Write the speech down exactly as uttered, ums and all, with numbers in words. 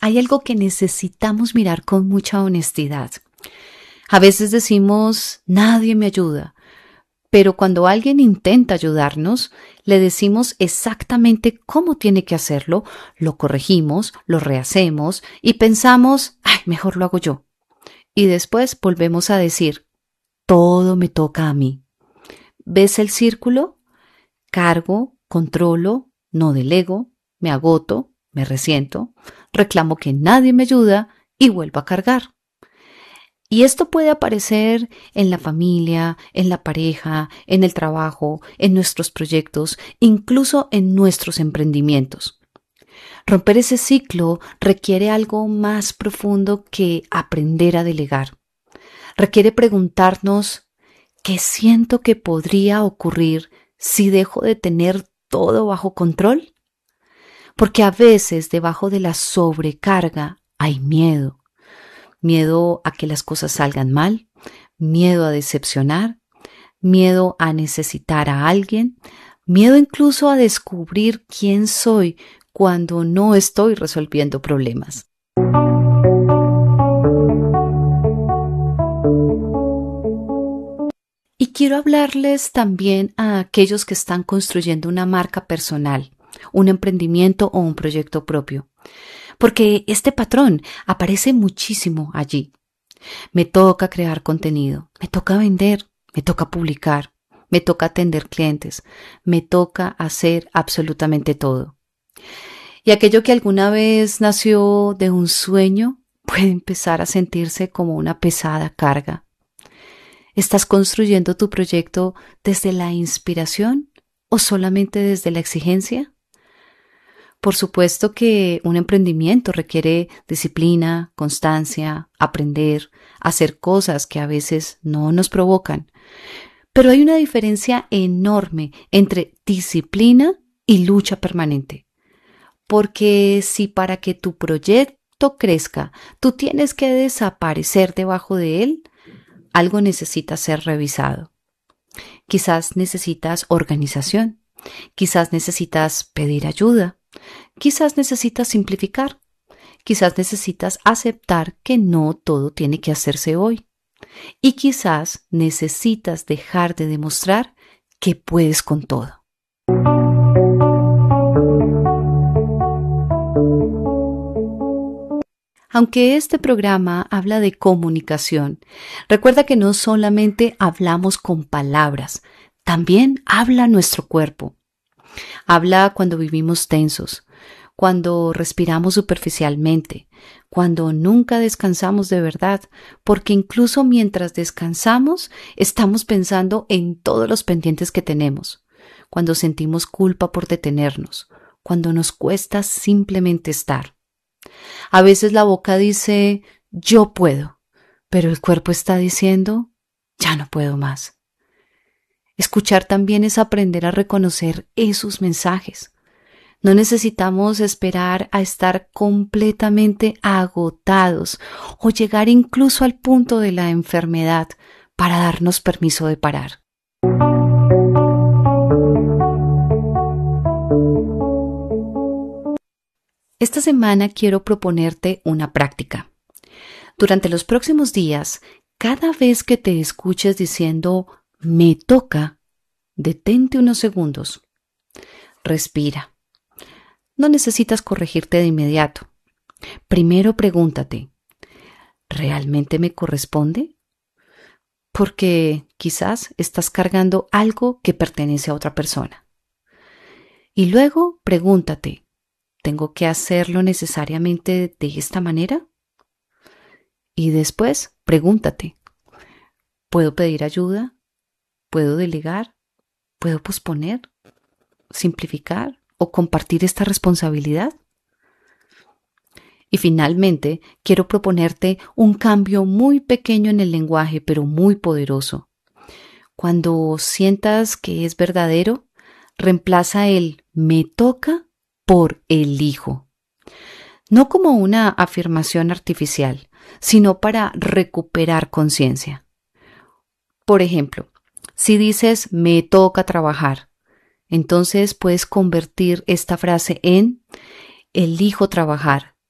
hay algo que necesitamos mirar con mucha honestidad. A veces decimos, nadie me ayuda, pero cuando alguien intenta ayudarnos, le decimos exactamente cómo tiene que hacerlo, lo corregimos, lo rehacemos y pensamos, ay, mejor lo hago yo. Y después volvemos a decir, todo me toca a mí. ¿Ves el círculo? Cargo, controlo, no delego, me agoto, me resiento, reclamo que nadie me ayuda y vuelvo a cargar. Y esto puede aparecer en la familia, en la pareja, en el trabajo, en nuestros proyectos, incluso en nuestros emprendimientos. Romper ese ciclo requiere algo más profundo que aprender a delegar. Requiere preguntarnos, ¿qué siento que podría ocurrir si dejo de tener todo bajo control? Porque a veces debajo de la sobrecarga hay miedo. Miedo a que las cosas salgan mal, miedo a decepcionar, miedo a necesitar a alguien, miedo incluso a descubrir quién soy cuando no estoy resolviendo problemas. Y quiero hablarles también a aquellos que están construyendo una marca personal, un emprendimiento o un proyecto propio. Porque este patrón aparece muchísimo allí. Me toca crear contenido, me toca vender, me toca publicar, me toca atender clientes, me toca hacer absolutamente todo. Y aquello que alguna vez nació de un sueño puede empezar a sentirse como una pesada carga. ¿Estás construyendo tu proyecto desde la inspiración o solamente desde la exigencia? Por supuesto que un emprendimiento requiere disciplina, constancia, aprender, hacer cosas que a veces no nos provocan. Pero hay una diferencia enorme entre disciplina y lucha permanente. Porque si para que tu proyecto crezca tú tienes que desaparecer debajo de él, algo necesita ser revisado. Quizás necesitas organización, quizás necesitas pedir ayuda. Quizás necesitas simplificar, quizás necesitas aceptar que no todo tiene que hacerse hoy y quizás necesitas dejar de demostrar que puedes con todo. Aunque este programa habla de comunicación, recuerda que no solamente hablamos con palabras, también habla nuestro cuerpo. Habla cuando vivimos tensos, cuando respiramos superficialmente, cuando nunca descansamos de verdad, porque incluso mientras descansamos estamos pensando en todos los pendientes que tenemos, cuando sentimos culpa por detenernos, cuando nos cuesta simplemente estar. A veces la boca dice, yo puedo, pero el cuerpo está diciendo, ya no puedo más. Escuchar también es aprender a reconocer esos mensajes. No necesitamos esperar a estar completamente agotados o llegar incluso al punto de la enfermedad para darnos permiso de parar. Esta semana quiero proponerte una práctica. Durante los próximos días, cada vez que te escuches diciendo me toca, detente unos segundos. Respira. No necesitas corregirte de inmediato. Primero pregúntate, ¿realmente me corresponde? Porque quizás estás cargando algo que pertenece a otra persona. Y luego pregúntate, ¿tengo que hacerlo necesariamente de esta manera? Y después pregúntate, ¿puedo pedir ayuda? ¿Puedo delegar? ¿Puedo posponer? ¿Simplificar? ¿O compartir esta responsabilidad? Y finalmente, quiero proponerte un cambio muy pequeño en el lenguaje, pero muy poderoso. Cuando sientas que es verdadero, reemplaza el me toca por elijo. No como una afirmación artificial, sino para recuperar conciencia. Por ejemplo, si dices me toca trabajar, entonces puedes convertir esta frase en elijo trabajar